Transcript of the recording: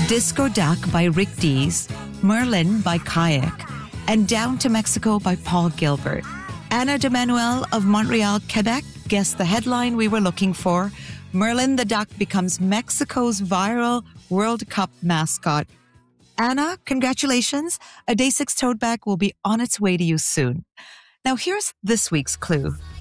Disco Duck by Rick Dees, Merlin by Kayak, and Down to Mexico by Paul Gilbert. Anna de Manuel of Montreal, Quebec guessed the headline we were looking for. Merlin the Duck becomes Mexico's viral World Cup mascot. Anna, congratulations. A Day 6 tote bag will be on its way to you soon. Now here's this week's clue.